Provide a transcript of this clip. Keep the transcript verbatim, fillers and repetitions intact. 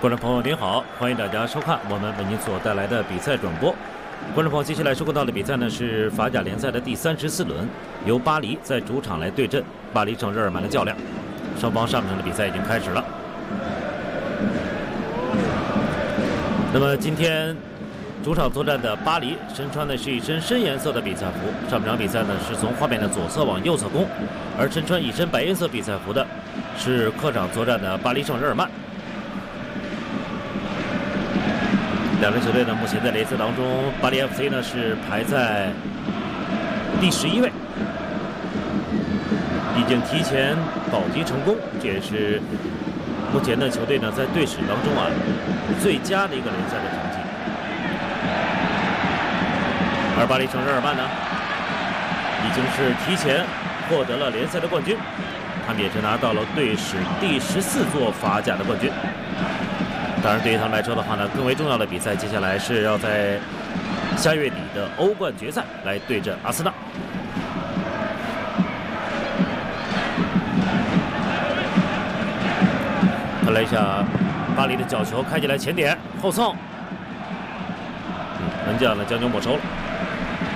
观众朋友您好，欢迎大家收看我们为您所带来的比赛转播。观众朋友，接下来收看到的比赛呢是法甲联赛的第三十四轮，由巴黎在主场来对阵巴黎圣日耳曼的较量。双方上半场的比赛已经开始了。那么今天主场作战的巴黎身穿的是一身深颜色的比赛服，上半场比赛呢是从画面的左侧往右侧攻，而身穿一身白颜色比赛服的是客场作战的巴黎圣日耳曼。两支球队呢，目前在联赛当中，巴黎 F C 呢是排在第十一位，已经提前保级成功，这也是目前的球队呢在队史当中啊最佳的一个联赛的成绩。而巴黎圣日耳曼呢，已经是提前获得了联赛的冠军，他们也是拿到了队史第十四座法甲的冠军。当然，对于他们来说的话呢，更为重要的比赛，接下来是要在下月底的欧冠决赛来对阵阿森纳。看了一下巴黎的角球，开起来前点后蹭，嗯、门将呢将就没收了。